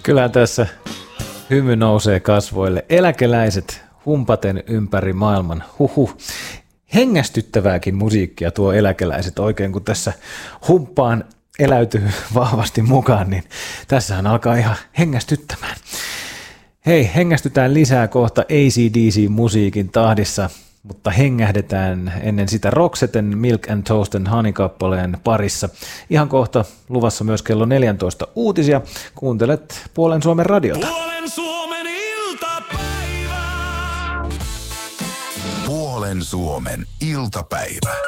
Kyllä tässä hymy nousee kasvoille. Eläkeläiset humpaten ympäri maailman. Hengästyttävääkin musiikkia tuo eläkeläiset oikein, kun tässä humppaan eläytyy vahvasti mukaan, niin tässähän alkaa ihan hengästyttämään. Hei, hengästytään lisää kohta AC/DC-musiikin tahdissa, mutta hengähdetään ennen sitä Roxeten Milk and Toast and Honey-kappaleen parissa. Ihan kohta luvassa myös kello 14 uutisia. Kuuntelet Puolen Suomen radiota. Puolen Suomen iltapäivä. Puolen Suomen iltapäivä.